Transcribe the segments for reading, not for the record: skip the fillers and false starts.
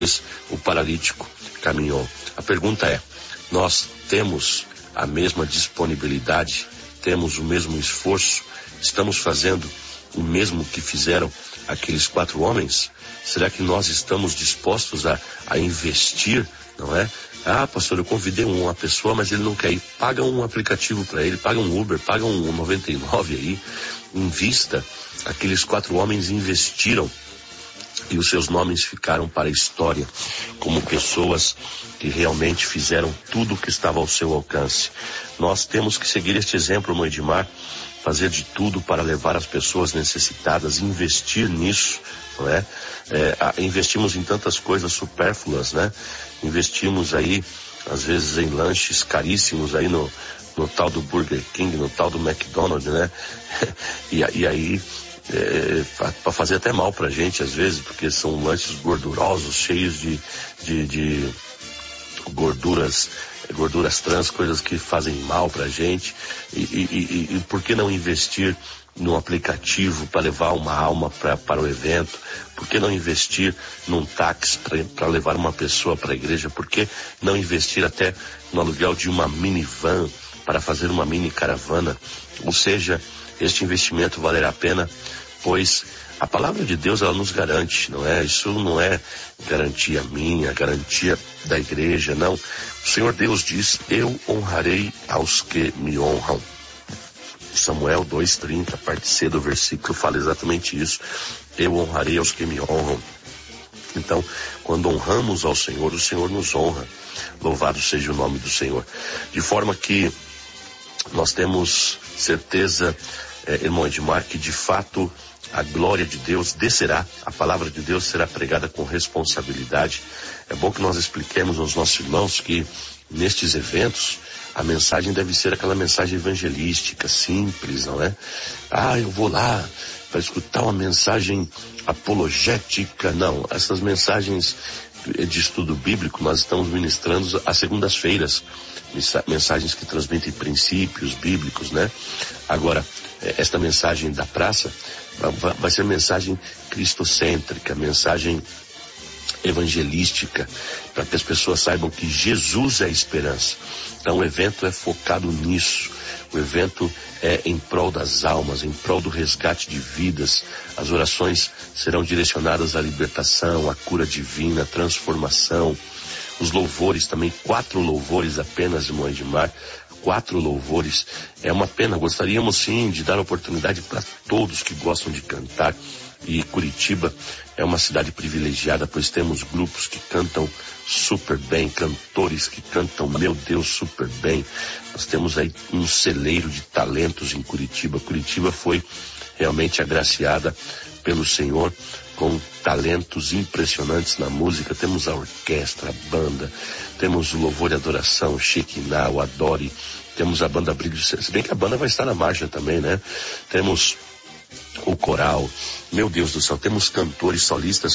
o paralítico caminhou. A pergunta é: nós temos a mesma disponibilidade? Temos o mesmo esforço? Estamos fazendo o mesmo que fizeram aqueles 4 homens? Será que nós estamos dispostos a investir, não é? Ah, pastor, eu convidei uma pessoa, mas ele não quer ir. Paga um aplicativo para ele, paga um Uber, paga um 99 aí. Invista. Aqueles 4 homens investiram e os seus nomes ficaram para a história como pessoas que realmente fizeram tudo o que estava ao seu alcance. Nós temos que seguir este exemplo, no Edmar, fazer de tudo para levar as pessoas necessitadas, investir nisso, não é? Investimos em tantas coisas supérfluas, né? Investimos aí, às vezes, em lanches caríssimos aí no tal do Burger King, no tal do McDonald's, né? E aí, para fazer até mal pra gente, às vezes, porque são lanches gordurosos, cheios de gorduras trans, coisas que fazem mal pra gente. E por que não investir num aplicativo para levar uma alma para o evento? Por que não investir num táxi para levar uma pessoa para a igreja? Por que não investir até no aluguel de uma minivan para fazer uma mini caravana? Ou seja, este investimento valerá a pena, pois a palavra de Deus, ela nos garante, não é? Isso não é garantia minha, garantia da igreja, não. O Senhor Deus diz: eu honrarei aos que me honram. Samuel 2:30, parte C do versículo, fala exatamente isso. Eu honrarei aos que me honram. Então, quando honramos ao Senhor, o Senhor nos honra. Louvado seja o nome do Senhor. De forma que nós temos certeza, irmão Edmar, que de fato a glória de Deus descerá, a palavra de Deus será pregada com responsabilidade. É bom que nós expliquemos aos nossos irmãos que nestes eventos a mensagem deve ser aquela mensagem evangelística, simples, não é? Ah, eu vou lá para escutar uma mensagem apologética. Não, essas mensagens de estudo bíblico nós estamos ministrando às segundas-feiras, mensagens que transmitem princípios bíblicos, né? Agora, esta mensagem da praça vai ser mensagem cristocêntrica, mensagem evangelística, para que as pessoas saibam que Jesus é a esperança. Então o evento é focado nisso. O evento é em prol das almas, em prol do resgate de vidas. As orações serão direcionadas à libertação, à cura divina, à transformação. Os louvores também, 4 louvores apenas, irmão Edmar. 4 louvores. É uma pena, gostaríamos sim de dar oportunidade para todos que gostam de cantar. E Curitiba é uma cidade privilegiada, pois temos grupos que cantam super bem, cantores que cantam, meu Deus, super bem. Nós temos aí um celeiro de talentos em Curitiba. Curitiba foi realmente agraciada pelo Senhor com talentos impressionantes na música. Temos a orquestra, a banda, temos o louvor e adoração, o Shekinah, o Adore, temos a banda Brilho, se bem que a banda vai estar na marcha também, né? Temos o coral, meu Deus do céu, temos cantores solistas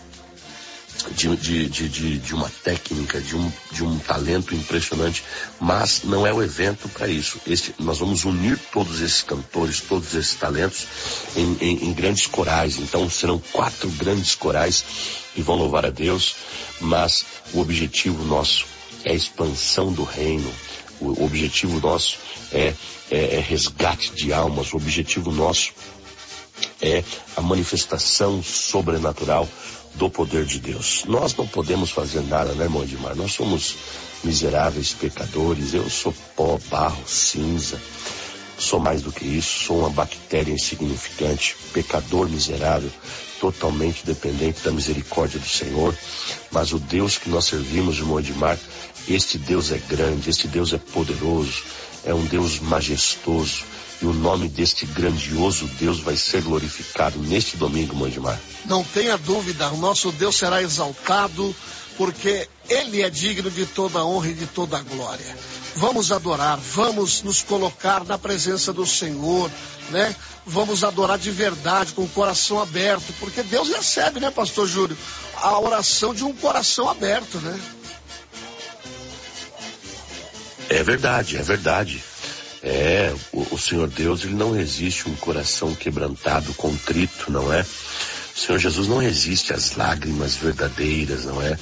de uma técnica, de um talento impressionante, mas não é o evento para isso. Nós vamos unir todos esses cantores, todos esses talentos em grandes corais. Então serão 4 grandes corais que vão louvar a Deus, mas o objetivo nosso é a expansão do reino. O objetivo nosso é resgate de almas. O objetivo nosso é a manifestação sobrenatural do poder de Deus. Nós não podemos fazer nada, né, irmão Edmar? Nós somos miseráveis pecadores. Eu sou pó, barro, cinza. Sou mais do que isso. Sou uma bactéria insignificante, pecador miserável, totalmente dependente da misericórdia do Senhor. Mas o Deus que nós servimos, irmão Edmar, este Deus é grande, este Deus é poderoso, é um Deus majestoso. E o nome deste grandioso Deus vai ser glorificado neste domingo, irmão Edmar. Não tenha dúvida, o nosso Deus será exaltado, porque Ele é digno de toda a honra e de toda a glória. Vamos adorar, vamos nos colocar na presença do Senhor, né? Vamos adorar de verdade, com o coração aberto, porque Deus recebe, né, pastor Júlio, a oração de um coração aberto, né? É verdade, é verdade. O Senhor Deus, Ele não resiste um coração quebrantado, contrito, não é? O Senhor Jesus não resiste às lágrimas verdadeiras, não é?